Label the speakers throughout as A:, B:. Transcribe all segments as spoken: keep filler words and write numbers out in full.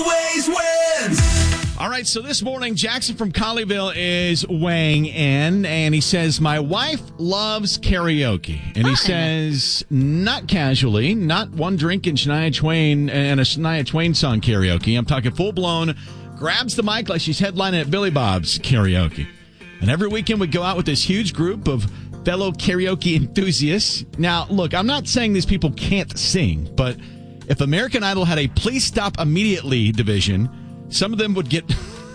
A: Always wins.
B: All right, so this morning, Jackson from Colleyville is weighing in, and he says, my wife loves karaoke. And he
C: Fun.
B: says, not casually, not one drink in Shania Twain and a Shania Twain song karaoke. I'm talking full-blown, grabs the mic like she's headlining at Billy Bob's karaoke. And every weekend we go out with this huge group of fellow karaoke enthusiasts. Now, look, I'm not saying these people can't sing, but if American Idol had a Please Stop Immediately division, some of them would get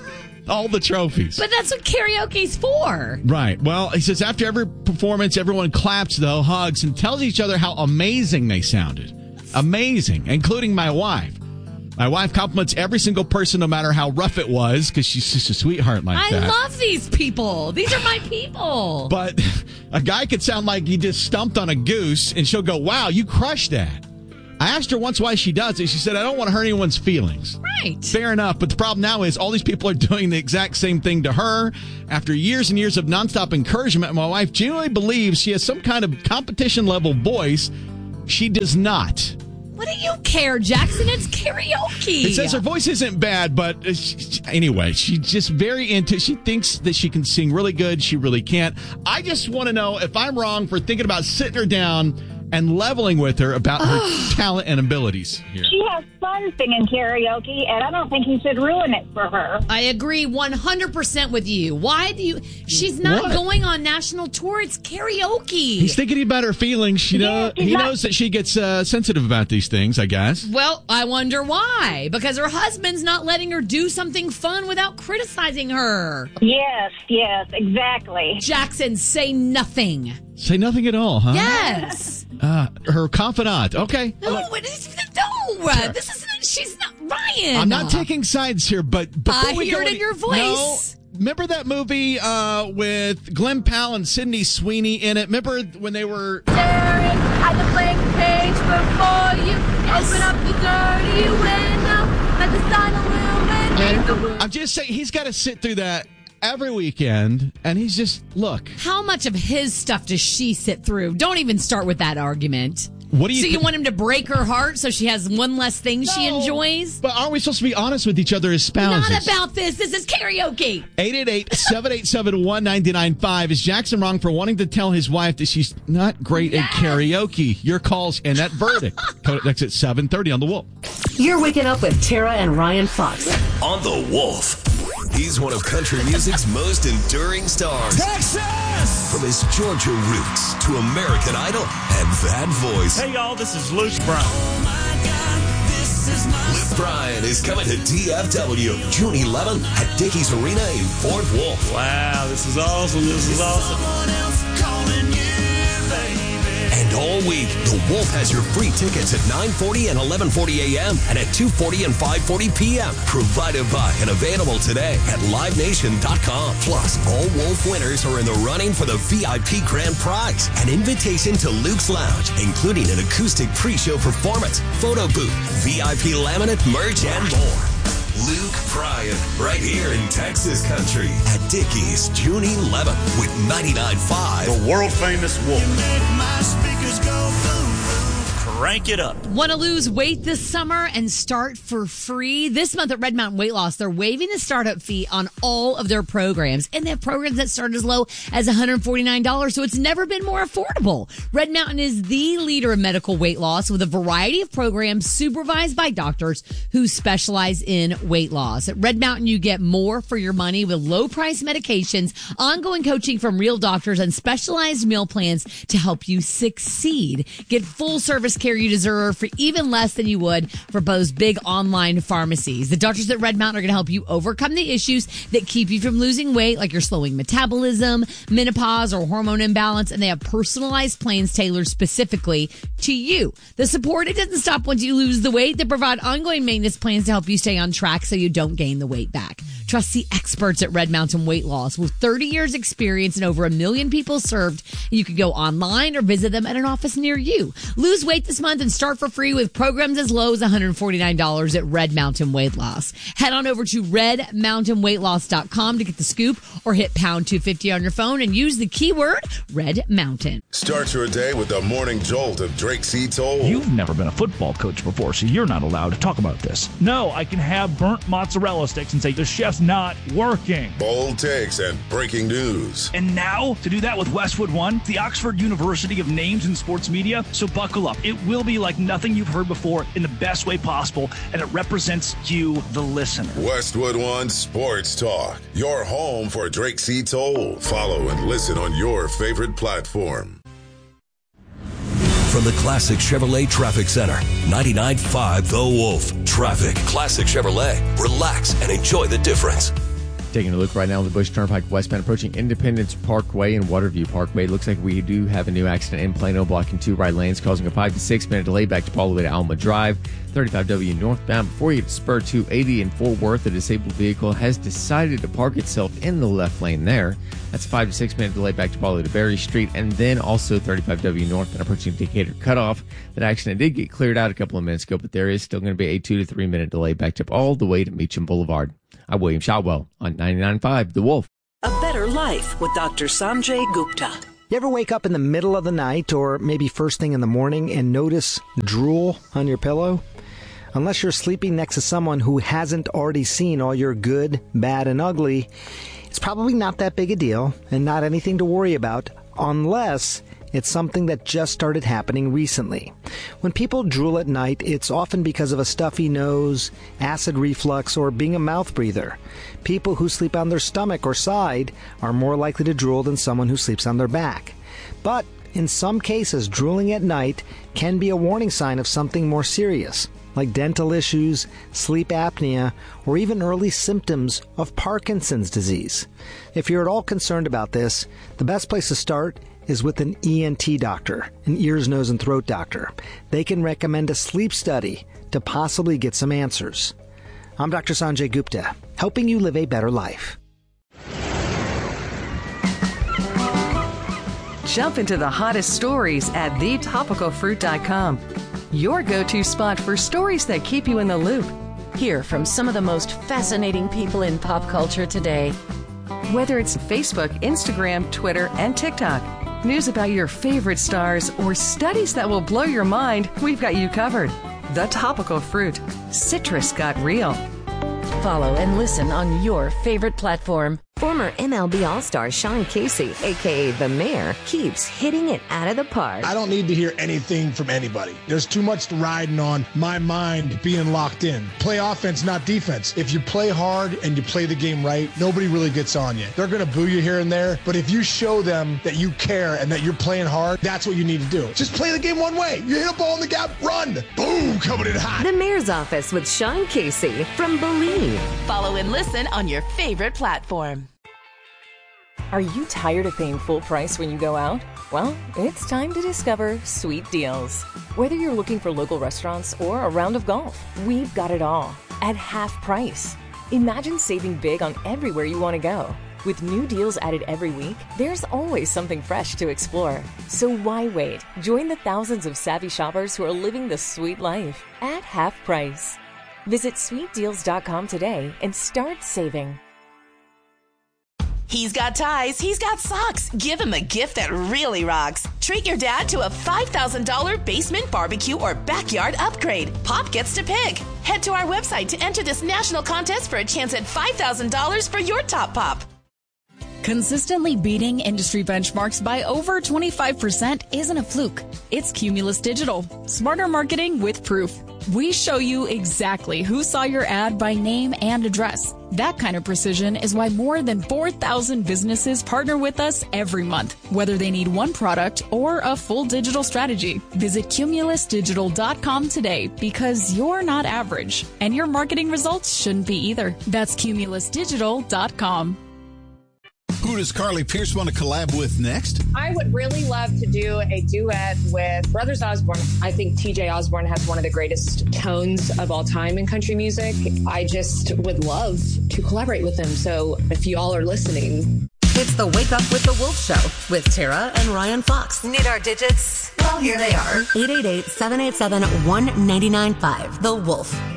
B: all the trophies.
C: But that's what karaoke's for.
B: Right. Well, he says after every performance, everyone claps, though, hugs, and tells each other how amazing they sounded. Amazing, including my wife. My wife compliments every single person, no matter how rough it was, because she's just a sweetheart like
C: I
B: that.
C: I love these people. These are my people.
B: But a guy could sound like he just stumped on a goose, and she'll go, wow, you crushed that. I asked her once why she does it. She said, I don't want to hurt anyone's feelings.
C: Right.
B: Fair enough. But the problem now is all these people are doing the exact same thing to her. After years and years of nonstop encouragement, my wife genuinely believes she has some kind of competition-level voice. She does not.
C: What do you care, Jackson? It's karaoke.
B: It says her voice isn't bad, but uh, she, anyway, she's just very into. She thinks that she can sing really good. She really can't. I just want to know if I'm wrong for thinking about sitting her down and leveling with her about her talent and abilities here.
D: She has fun singing karaoke, and I don't think you should ruin it for her.
C: I agree one hundred percent with you. Why do you... She's not
B: What?
C: going on national tour. It's karaoke.
B: He's thinking about her feelings. She know,
D: Yeah,
B: he
D: not-
B: knows that she gets uh, sensitive about these things, I guess.
C: Well, I wonder why. Because her husband's not letting her do something fun without criticizing her.
D: Yes, yes, exactly.
C: Jackson, say nothing.
B: Say nothing at all, huh?
C: Yes.
B: Uh, her confidant. Okay.
C: No, it is, no. This isn't... She's not... Ryan.
B: I'm not taking sides here, but before
C: I
B: we
C: hear
B: go
C: it in
B: any-
C: your voice.
B: No, remember that movie uh, with Glenn Powell and Sydney Sweeney in it? Remember when they were...
E: Staring at the blank page before you. Open up the dirty window. Let the sun illuminate the room.
B: I'm just saying, he's got to sit through that every weekend, and he's just, look.
C: How much of his stuff does she sit through? Don't even start with that argument.
B: What do you
C: So you
B: thi-
C: want him to break her heart so she has one less thing she
B: No,
C: enjoys?
B: But aren't we supposed to be honest with each other as spouses?
C: Not about this. This is karaoke.
B: eight eight eight, seven eight seven, one nine nine five. Is Jackson wrong for wanting to tell his wife that she's not great
C: Yes.
B: at karaoke? Your calls and that verdict. That's at seven thirty on The Wolf.
F: You're waking up with Tara and Ryan Fox.
A: On The Wolf. He's one of country music's most enduring stars.
G: Texas!
A: From his Georgia roots to American Idol and that voice.
G: Hey, y'all, this is Luke Bryan.
A: Luke Bryan is coming to D F W June eleventh at Dickies Arena in Fort Worth.
G: Wow, this is awesome. This is awesome.
A: And all week, The Wolf has your free tickets at nine forty and eleven forty a.m. and at two forty and five forty p.m. Provided by and available today at live nation dot com. Plus, all Wolf winners are in the running for the V I P grand prize. An invitation to Luke's Lounge, including an acoustic pre-show performance, photo booth, V I P laminate, merch, and more. Luke Bryan, right here in Texas country at Dickies, June eleventh with ninety-nine point five.
G: The world famous Wolf. Crank it up.
C: Want to lose weight this summer and start for free? This month at Red Mountain Weight Loss, they're waiving the startup fee on all of their programs. And they have programs that start as low as one hundred forty-nine dollars, so it's never been more affordable. Red Mountain is the leader in medical weight loss with a variety of programs supervised by doctors who specialize in weight loss. At Red Mountain, you get more for your money with low-price medications, ongoing coaching from real doctors, and specialized meal plans to help you succeed. Get full-service care you deserve for even less than you would for those big online pharmacies. The doctors at Red Mountain are going to help you overcome the issues that keep you from losing weight, like your slowing metabolism, menopause, or hormone imbalance, and they have personalized plans tailored specifically to you. The support, it doesn't stop once you lose the weight. They provide ongoing maintenance plans to help you stay on track so you don't gain the weight back. Trust the experts at Red Mountain Weight Loss. With thirty years experience and over a million people served, you can go online or visit them at an office near you. Lose weight this month and start for free with programs as low as one hundred forty-nine dollars at Red Mountain Weight Loss. Head on over to red mountain weight loss dot com to get the scoop, or hit pound two fifty on your phone and use the keyword Red Mountain.
H: Start your day with the morning jolt of Drake C. Toll.
I: You've never been a football coach before, so you're not allowed to talk about this. No, I can have burnt mozzarella sticks and say the chef's not working.
H: Bold takes and breaking news.
I: And now, to do that with Westwood One, the Oxford University of names in sports media. So buckle up. It will be like nothing you've heard before in the best way possible, and it represents you, the listener.
H: Westwood One Sports Talk, your home for Drake C. Toll. Follow and listen on your favorite platform.
A: From the Classic Chevrolet Traffic Center, ninety-nine point five The Wolf. Traffic. Classic Chevrolet. Relax and enjoy the difference.
J: Taking a look right now on the Bush Turnpike westbound, approaching Independence Parkway and Waterview Parkway. Looks like we do have a new accident in Plano, blocking two right lanes, causing a five to six minute delay back to all the way to Alma Drive. thirty-five W northbound. Before you get to Spur two eighty in Fort Worth, a disabled vehicle has decided to park itself in the left lane there. That's a five to six minute delay back to all the way to Berry Street, and then also thirty-five W northbound, approaching Decatur Cutoff. That accident did get cleared out a couple of minutes ago, but there is still going to be a two to three minute delay backed up all the way to Meacham Boulevard. I'm William Shotwell on ninety-nine point five The Wolf.
F: A better life with Doctor Sanjay Gupta.
K: You ever wake up in the middle of the night or maybe first thing in the morning and notice drool on your pillow? Unless you're sleeping next to someone who hasn't already seen all your good, bad, and ugly, it's probably not that big a deal and not anything to worry about, unless it's something that just started happening recently. When people drool at night, it's often because of a stuffy nose, acid reflux, or being a mouth breather. People who sleep on their stomach or side are more likely to drool than someone who sleeps on their back. But in some cases, drooling at night can be a warning sign of something more serious, like dental issues, sleep apnea, or even early symptoms of Parkinson's disease. If you're at all concerned about this, the best place to start is with an E N T doctor, an ears, nose, and throat doctor. They can recommend a sleep study to possibly get some answers. I'm Doctor Sanjay Gupta, helping you live a better life.
L: Jump into the hottest stories at the topical fruit dot com. Your go-to spot for stories that keep you in the loop.
M: Hear from some of the most fascinating people in pop culture today.
L: Whether it's Facebook, Instagram, Twitter, and TikTok, news about your favorite stars, or studies that will blow your mind, we've got you covered. The Topical Fruit. Citrus got real.
M: Follow and listen on your favorite platform.
N: Former M L B All-Star Sean Casey, a k a. The Mayor, keeps hitting it out of the park.
O: I don't need to hear anything from anybody. There's too much riding on my mind being locked in. Play offense, not defense. If you play hard and you play the game right, nobody really gets on you. They're going to boo you here and there, but if you show them that you care and that you're playing hard, that's what you need to do. Just play the game one way. You hit a ball in the gap, run. Boom, coming in hot.
N: The Mayor's Office with Sean Casey from Believe.
P: Follow and listen on your favorite platform.
Q: Are you tired of paying full price when you go out? Well, it's time to discover Sweet Deals. Whether you're looking for local restaurants or a round of golf, we've got it all at half price. Imagine saving big on everywhere you want to go. With new deals added every week, there's always something fresh to explore. So why wait? Join the thousands of savvy shoppers who are living the sweet life at half price. Visit sweet deals dot com today and start saving.
P: He's got ties, he's got socks. Give him a gift that really rocks. Treat your dad to a five thousand dollars basement barbecue or backyard upgrade. Pop gets to pick. Head to our website to enter this national contest for a chance at five thousand dollars for your top pop.
R: Consistently beating industry benchmarks by over twenty-five percent isn't a fluke. It's Cumulus Digital. Smarter marketing with proof. We show you exactly who saw your ad by name and address. That kind of precision is why more than four thousand businesses partner with us every month, whether they need one product or a full digital strategy. Visit cumulus digital dot com today, because you're not average, and your marketing results shouldn't be either. That's cumulus digital dot com.
A: Who
S: Who does Carly Pierce want to collab with next?
T: I would really love to do a duet with Brothers Osborne. I think T J Osborne has one of the greatest tones of all time in country music. I just would love to collaborate with him. So if you all are listening.
U: It's the Wake Up with the Wolf Show with Tara and Ryan Fox.
V: Need our digits? Well, here they are.
U: eight eight eight, seven eight seven, one nine nine five. The Wolf.